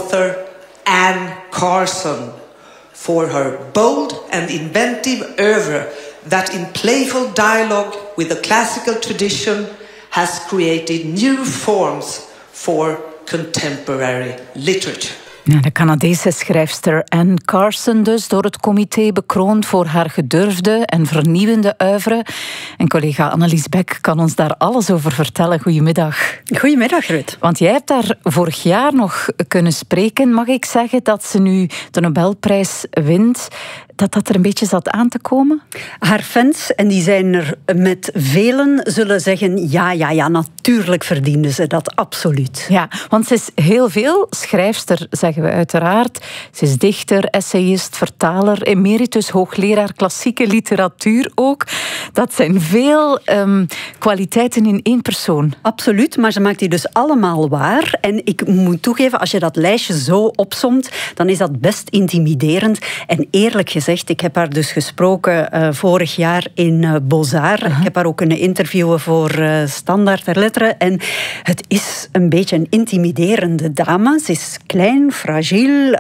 author Anne Carson for her bold and inventive oeuvre that in playful dialogue with the classical tradition has created new forms for contemporary literature. Ja, de Canadese schrijfster Anne Carson dus door het comité bekroond voor haar gedurfde en vernieuwende oeuvre. En collega Annelies Beck kan ons daar alles over vertellen. Goedemiddag. Goedemiddag, Ruud. Want jij hebt daar vorig jaar nog kunnen spreken. Mag ik zeggen dat ze nu de Nobelprijs wint? Dat er een beetje zat aan te komen? Haar fans, en die zijn er met velen, zullen zeggen ja, natuurlijk verdiende ze dat, absoluut. Ja, want ze is heel veel schrijfster, zeggen we uiteraard. Ze is dichter, essayist, vertaler, emeritus hoogleraar klassieke literatuur ook. Dat zijn veel kwaliteiten in één persoon. Absoluut, maar ze maakt die dus allemaal waar. En ik moet toegeven, als je dat lijstje zo opsomt, dan is dat best intimiderend. En eerlijk gezegd, ik heb haar dus gesproken vorig jaar in Beaux-Arts. Ik heb haar ook kunnen interviewen voor Standaard der Lettres. En het is een beetje een intimiderende dame. Ze is klein, fragiel.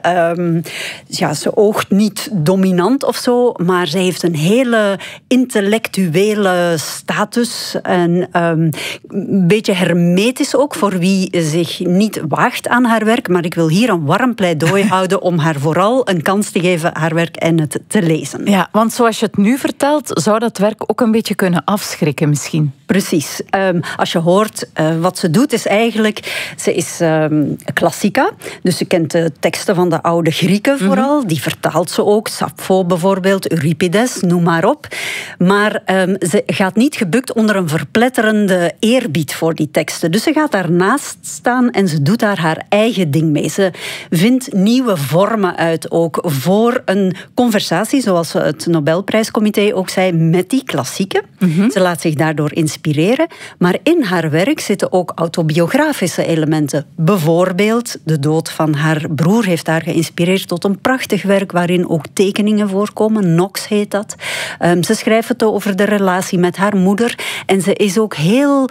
Ze oogt niet dominant of zo, maar ze heeft een hele intellectuele status. En een beetje hermetisch ook, voor wie zich niet waagt aan haar werk. Maar ik wil hier een warm pleidooi houden om haar vooral een kans te geven, haar werk en het te lezen. Ja, want zoals je het nu vertelt, zou dat werk ook een beetje kunnen afschrikken misschien. Precies. Als je hoort wat ze doet, is eigenlijk... Ze is klassica, dus ze kent de teksten van de oude Grieken vooral. Die vertaalt ze ook. Sappho bijvoorbeeld, Euripides, noem maar op. Maar ze gaat niet gebukt onder een verpletterende eerbied voor die teksten. Dus ze gaat daarnaast staan en ze doet daar haar eigen ding mee. Ze vindt nieuwe vormen uit ook voor een conversatie, zoals het Nobelprijscomité ook zei, met die klassieken. Ze laat zich daardoor inspireren. Maar in haar werk zitten ook autobiografische elementen. Bijvoorbeeld de dood van haar broer heeft haar geïnspireerd tot een prachtig werk waarin ook tekeningen voorkomen. Nox heet dat. Ze schrijft het over de relatie met haar moeder. En ze is ook heel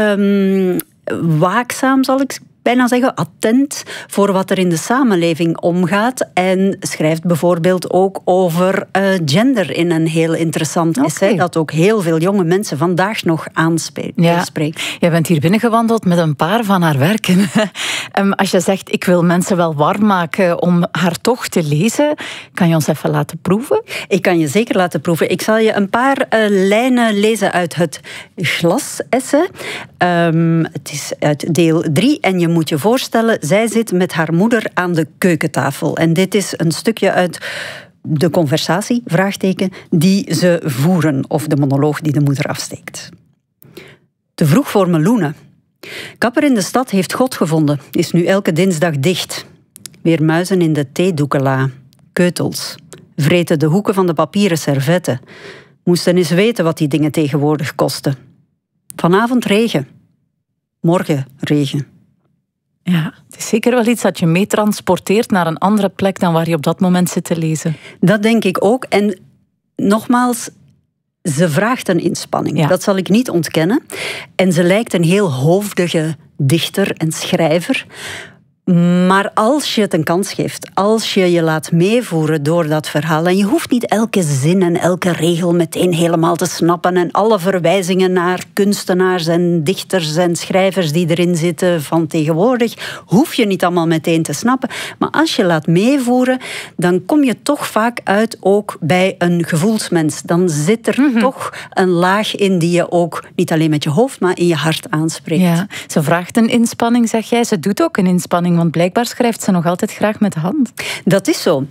waakzaam, zal ik bijna zeggen, attent voor wat er in de samenleving omgaat. En schrijft bijvoorbeeld ook over gender in een heel interessant essay, dat ook heel veel jonge mensen vandaag nog aanspreekt. Jij bent hier binnengewandeld met een paar van haar werken. Als je zegt, ik wil mensen wel warm maken om haar toch te lezen, kan je ons even laten proeven? Ik kan je zeker laten proeven. Ik zal je een paar lijnen lezen uit het Glas-essay. Het is uit deel 3 en je moet je voorstellen, zij zit met haar moeder aan de keukentafel. En dit is een stukje uit de conversatie, vraagteken, die ze voeren, of de monoloog die de moeder afsteekt. Te vroeg voor meloenen. Kapper in de stad heeft God gevonden, is nu elke dinsdag dicht. Weer muizen in de theedoekela. Keutels. Vreten de hoeken van de papieren servetten. Moesten eens weten wat die dingen tegenwoordig kosten. Vanavond regen. Morgen regen. Ja, het is zeker wel iets dat je meetransporteert naar een andere plek dan waar je op dat moment zit te lezen. Dat denk ik ook. En nogmaals, ze vraagt een inspanning. Ja. Dat zal ik niet ontkennen. En ze lijkt een heel hoofdige dichter en schrijver. Maar als je het een kans geeft, als je je laat meevoeren door dat verhaal, en je hoeft niet elke zin en elke regel meteen helemaal te snappen en alle verwijzingen naar kunstenaars en dichters en schrijvers die erin zitten van tegenwoordig, hoef je niet allemaal meteen te snappen. Maar als je laat meevoeren, dan kom je toch vaak uit ook bij een gevoelsmens. Dan zit er toch een laag in die je ook niet alleen met je hoofd, maar in je hart aanspreekt. Ja, ze vraagt een inspanning, zeg jij. Ze doet ook een inspanning, want blijkbaar schrijft ze nog altijd graag met de hand. Dat is zo.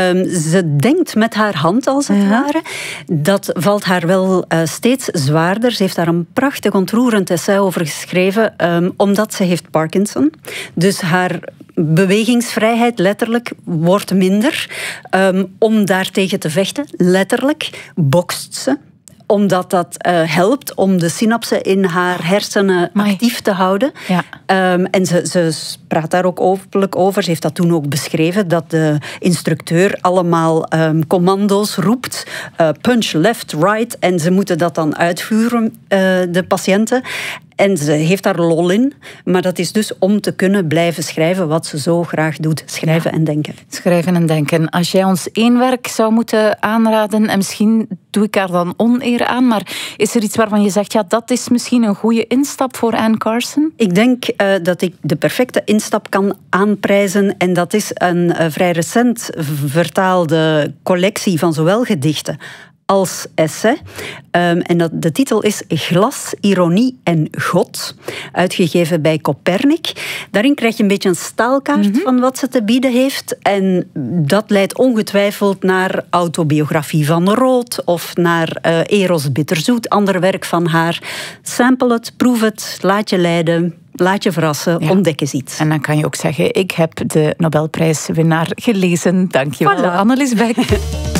Ze denkt met haar hand, als het ware. Dat valt haar wel steeds zwaarder. Ze heeft daar een prachtig ontroerend essay over geschreven, omdat ze heeft Parkinson. Dus haar bewegingsvrijheid, letterlijk, wordt minder. Om daartegen te vechten, letterlijk, bokst ze. Omdat dat helpt om de synapsen in haar hersenen actief te houden. Ja. En ze praat daar ook openlijk over. Ze heeft dat toen ook beschreven, dat de instructeur allemaal commando's roept. Punch left, right. En ze moeten dat dan uitvoeren, de patiënten. En ze heeft daar lol in, maar dat is dus om te kunnen blijven schrijven wat ze zo graag doet. Schrijven en denken. Schrijven en denken. Als jij ons één werk zou moeten aanraden, en misschien doe ik haar dan oneer aan, maar is er iets waarvan je zegt, ja, dat is misschien een goede instap voor Anne Carson? Ik denk dat ik de perfecte instap kan aanprijzen en dat is een vrij recent vertaalde collectie van zowel gedichten als essay. En de titel is Glas, Ironie en God, uitgegeven bij Copernic. Daarin krijg je een beetje een staalkaart van wat ze te bieden heeft. En dat leidt ongetwijfeld naar autobiografie van Rood of naar Eros Bitterzoet, ander werk van haar. Sample het, proef het, laat je leiden. Laat je verrassen, ontdek eens iets. En dan kan je ook zeggen, ik heb de Nobelprijswinnaar gelezen. Dank je wel, Annelies Beck.